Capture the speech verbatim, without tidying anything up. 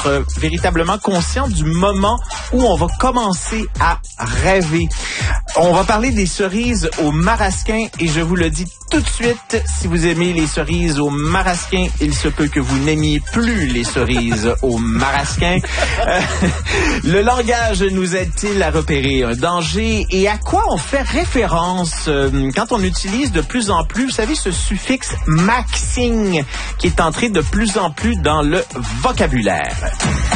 être véritablement conscient du moment où on va commencer à rêver. On va parler des cerises au marasquin et je vous le dis tout de suite, si vous aimez les cerises au marasquin, il se peut que vous n'aimiez plus les cerises au marasquin. Euh, le langage nous aide-t-il à repérer un danger et à quoi on fait référence euh, quand on utilise de plus en plus, vous savez, ce suffixe maxing qui est entré de plus en plus dans le vocabulaire?